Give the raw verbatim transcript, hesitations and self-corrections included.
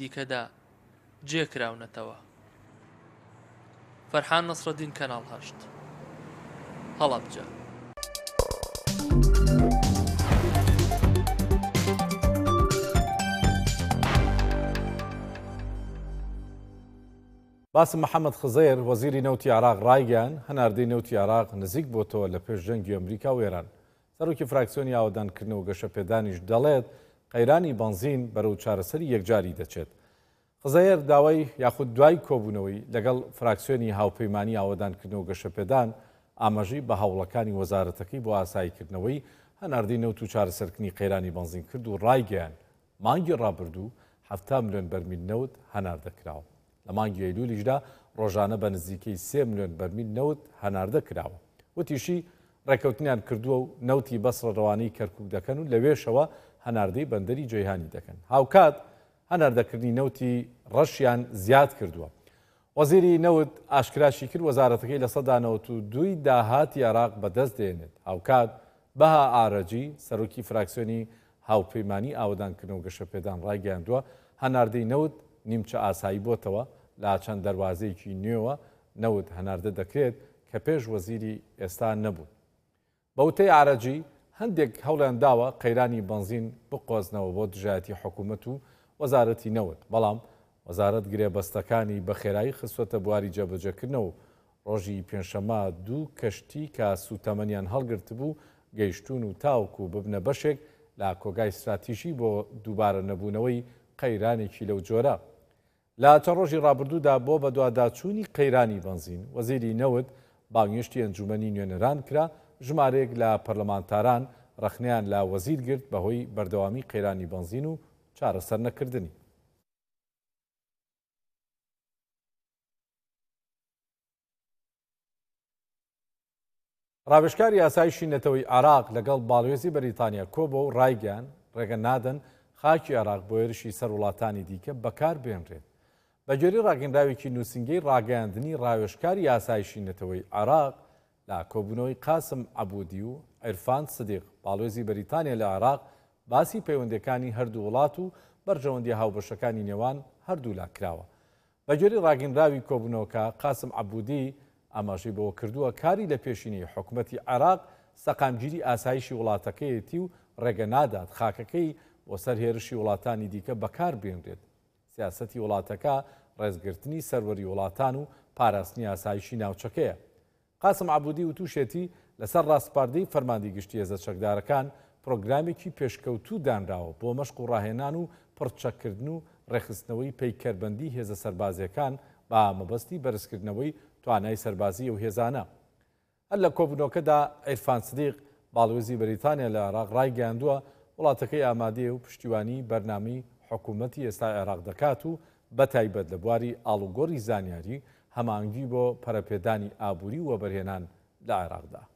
دیکەدا جێکراونەتەوە. فەرحان نەسرەدین کەناڵ هەشت هەڵەبجە. باسم محەممەد خزەیر وەزیری نەوتی عراق ڕایگەیان هەناردەی نەوتی عراق نزیک بۆتەوە لە پێش جەنگی ئەمریکا و ئێران. سەرۆکی فراکسیۆنی ئاوەدانکردنەوە گەشەپێدانیش دەڵێت قەیرانی بەنزین بەرەو چارەسەری یەکجاری دەچێت. خزەیر داوای یاخود دوای کۆبوونەوەی لەگەڵ فراکسیۆنی هاوپەیمانی ئاوەدانکردنەوە گەشەپێدان ئاماژەی بە هاوڵەکانی وەزارەتەکەی بۆ ئاساییکردنەوەی هەناردەی نەوت و چارەسەرکردنی قەیرانی بەنزین کرد و ڕایگەیان مانگی ڕابردوو هەفتا ملیۆن بەرمیل نەوت هەناردەکراوە. لە مانگی ئەیلولیشدا ڕۆژانە بە نزیکەی سێ ملیۆن بەرمیل نەوت هەناردە کراوە. وتیشی ڕێکەوتنیان کردووە و نەوتی بەسڕە ڕەوانەی کەرکووک دەکەن و لەوێشەوە هەناردەی بەندەری جەیهانی دەکەن. هاوکات هەناردەکردنی نەوتی ڕەشیان زیاد کردووە. وەزیری نەوت ئاشکراشی کرد وەزارەتەکەی لە سەدا نەوەت و دووی داهاتی عراق بەدەست دێنێت. هاوکات بەها ئارەجی سەرۆکی فراکسیۆنی هاوپەیمانی ئاوەدانکردنەوە گەشەپێدان ڕایگەیاندووە هەناردەی نەوت نیمچە ئاسایی بۆتەوە لا چەند دەواازەیەکی نوێوە نەوت هەناردە دەکرێت کە پێش وەزیری ئێستا نەبوو. بەوتەی ئارەجی هەندێک هەوڵیان داوە قەیرانی بەنزین بقۆزنەوە بۆ دژایەتی حکوومەت و وەزارەتی نەوت، بەڵام وەزارەت گرێبەستەکانی بە خێرایی خستوەتە بواری جێبەجێکردنەوە. ڕۆژی پێنجشەممە دوو کەشتی کە سوتەمەنیان هەڵگرت بوو گەیشتون و تاوکو ببنە بەشێک لە کۆگای استراتیژی بۆ دووبارە نەبوونەوەی قەیرانێکی لەو جۆرە. لە چەند ڕۆژی ڕابردوودا بۆ بە دوواداچوونی قەیرانی بەنزین وەزیری نەوت بانگشتی ئەنجومەنی نوێنەران کرا ژمارەیەک لە پەرلەمانتاران ڕەخنیان لا وەزیر گرت بەهۆی بەردەوامی قەیرانی بەنزین و چارەسەر نەکردنی. ڕاوێژکاری یاسایشی نەتەوەی عراق لەگەڵ باڵێزی بەریتانیا کۆبۆ و ڕایگەیان ڕێگە نادەن خاکی عراق بۆ هێرشی سەر وڵاتانی دیکە بەکار بێنرێت. بە گوێرەی ڕاگەندراوێکی نووسنگەی ڕاگەیاندنی ڕاوێژکاری یاسایشی نەتەوەی عراق لە کۆبوونەوەی قاسم عەبوودی و عیرفان سدیق باڵێزی بەریتانیا لە عراق باسی پەیوەندیەکانی هەردوو وڵات و بەرژەوەندی هاوبەشەکانی نێوان هەردوو لا کراوە. بە گوێرەی ڕاگەندراوی کۆبوونەوەکە قاسم عەبوودی ئاماژەی بەوە کردووە کاری لە پێشینەی حکوومەتی عراق سەقامگیری ئاسایشی وڵاتەکەیەتی و ڕێگە نادات خاکەکەی بۆ سەر هێرشی وڵاتانی دیکە بەکار بێنرێت. سیاسەتی وڵاتەکە ڕێزگرتنی سەروەری وڵاتان و پاراستنی ئاسایشی ناوچەکەیە. قاسم عەبوودی و تووشێتی لەسەر ڕاستپاردەی فەرماندەی گشتی هێزە چەکدارەکان پرۆگرامێکی پێشکەوتوو دانراوە بۆ مەشق و ڕاهێنان و پڕچەکردن و ڕێخستنەوەی پەیکەربەندی هێزە سەربازیەکان بە مەبەستی بەرزکردنەوەی توانای سەربازی و هێزانە. هەر لە کۆبوونەوەکەدا عیرفان سدیق باڵێزی بەریتانیا لە عراق ڕایگەیاندووە وڵاتەکەی ئامادەیە و پشتیوانی بەرنامەی حکوومەتی ئێستای عێراق دەکات و بەتایبەت لە بواری ئاڵوگۆڕی زانیاری هەمانگی بۆ پەرەپێدانی ئابووری و وەبەرهێنان لە عێراقدا.